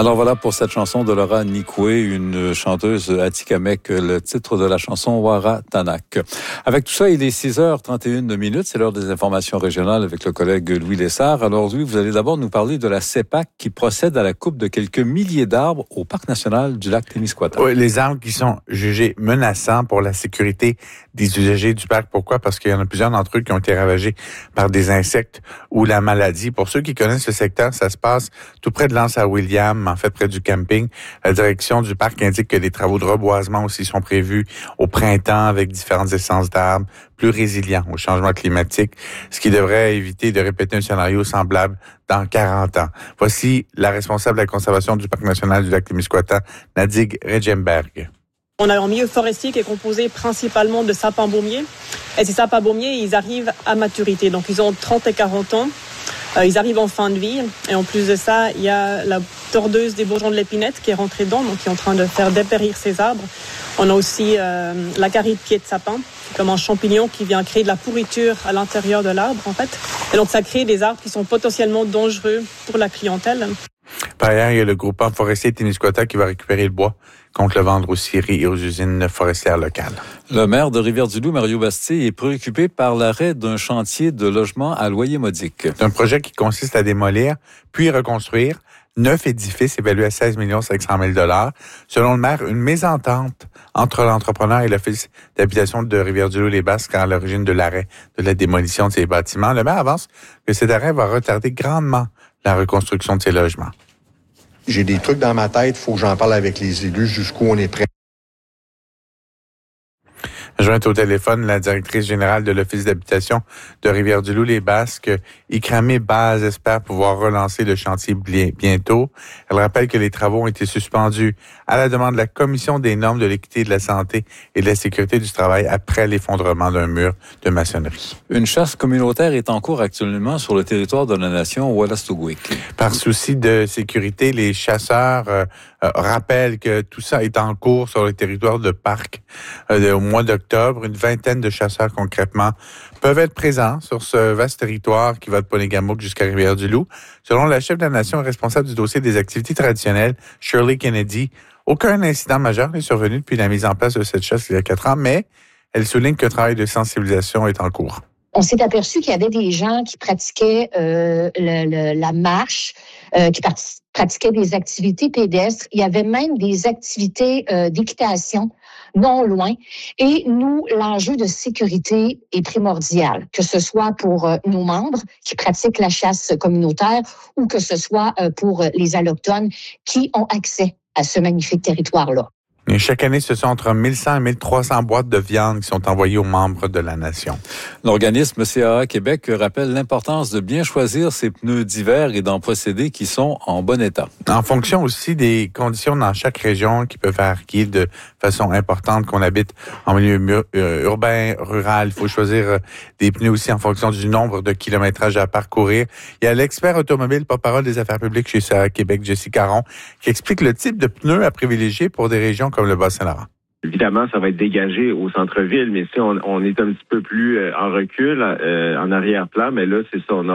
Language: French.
Alors voilà pour cette chanson de Laura Nikwe, une chanteuse atikamekw, le titre de la chanson Wara Tanak. Avec tout ça, il est 6h31, c'est l'heure des informations régionales avec le collègue Louis Lessard. Alors Louis, vous allez d'abord nous parler de la CEPAC qui procède à la coupe de quelques milliers d'arbres au Parc national du lac Témiscouata. Oui, les arbres qui sont jugés menaçants pour la sécurité des usagers du parc. Pourquoi? Parce qu'il y en a plusieurs d'entre eux qui ont été ravagés par des insectes ou la maladie. Pour ceux qui connaissent le secteur, ça se passe tout près de l'Anse-à-William, en fait près du camping. La direction du parc indique que des travaux de reboisement aussi sont prévus au printemps avec différentes essences d'arbres plus résilients au changement climatique, ce qui devrait éviter de répéter un scénario semblable dans 40 ans. Voici la responsable de la conservation du Parc national du lac Témiscouata, Nadig Redjemberg. On a un milieu forestier qui est composé principalement de sapins baumiers. Et ces sapins baumiers, ils arrivent à maturité. Donc, ils ont 30 et 40 ans. Ils arrivent en fin de vie. Et en plus de ça, il y a la tordeuse des bourgeons de l'épinette qui est rentrée dedans, donc qui est en train de faire dépérir ces arbres. On a aussi l'acaride pied de sapin, comme un champignon qui vient créer de la pourriture à l'intérieur de l'arbre, en fait. Et donc, ça crée des arbres qui sont potentiellement dangereux pour la clientèle. Par ailleurs, il y a le groupement forestier Témiscouata qui va récupérer le bois contre le vendre aux scieries et aux usines forestières locales. Le maire de Rivière-du-Loup, Mario Bastille, est préoccupé par l'arrêt d'un chantier de logement à loyer modique. C'est un projet qui consiste à démolir puis reconstruire 9 édifices évalués à 16 500 000 $. Selon le maire, une mésentente entre l'entrepreneur et l'Office d'habitation de Rivière-du-Loup-les-Basques à l'origine de l'arrêt de la démolition de ces bâtiments. Le maire avance que cet arrêt va retarder grandement la reconstruction de ces logements. J'ai des trucs dans ma tête, il faut que j'en parle avec les élus jusqu'où on est prêt. Jointe au téléphone, la directrice générale de l'Office d'habitation de Rivière-du-Loup-les-Basques, Ikramé Baz, espère pouvoir relancer le chantier bientôt. Elle rappelle que les travaux ont été suspendus à la demande de la Commission des normes de l'équité, de la santé et de la sécurité du travail après l'effondrement d'un mur de maçonnerie. Une chasse communautaire est en cours actuellement sur le territoire de la nation Wolastoqiyik. Par souci de sécurité, les chasseurs rappellent que tout ça est en cours sur le territoire de parc au mois d'octobre. Une vingtaine de chasseurs concrètement peuvent être présents sur ce vaste territoire qui va de Ponégamouk jusqu'à Rivière-du-Loup. Selon la chef de la nation responsable du dossier des activités traditionnelles, Shirley Kennedy, aucun incident majeur n'est survenu depuis la mise en place de cette chasse il y a 4 ans, mais elle souligne qu'un travail de sensibilisation est en cours. On s'est aperçu qu'il y avait des gens qui pratiquaient la marche, qui pratiquaient des activités pédestres. Il y avait même des activités d'équitation non loin. Et nous, l'enjeu de sécurité est primordial, que ce soit pour nos membres qui pratiquent la chasse communautaire ou que ce soit pour les Allochtones qui ont accès à ce magnifique territoire-là. Et chaque année, ce sont entre 1100 et 1300 boîtes de viande qui sont envoyées aux membres de la nation. L'organisme CAA Québec rappelle l'importance de bien choisir ses pneus d'hiver et d'en posséder qui sont en bon état. En fonction aussi des conditions dans chaque région qui peuvent varier de façon importante, qu'on habite en milieu urbain, rural. Il faut choisir des pneus aussi en fonction du nombre de kilométrages à parcourir. Il y a l'expert automobile porte-parole des affaires publiques chez CAA Québec, Jessie Caron, qui explique le type de pneus à privilégier pour des régions comme le Bas-Saint-Laurent. Évidemment, ça va être dégagé au centre-ville, mais si on est un petit peu plus en recul, en arrière-plan, mais là, c'est ça, on a